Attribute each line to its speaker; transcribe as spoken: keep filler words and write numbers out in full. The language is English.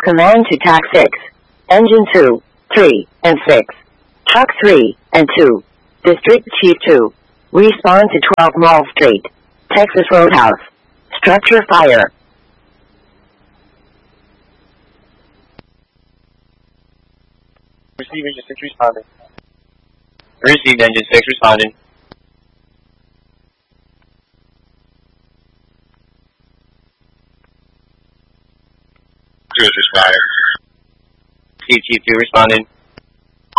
Speaker 1: Command to T A C six. Engine two, three, and six. Truck three, and two. District Chief two. Respond to twelve Mall Street, Texas Roadhouse. Structure fire.
Speaker 2: Receive Engine six responding. Received Engine six responding. Cruise responding. Chief Chief two responding.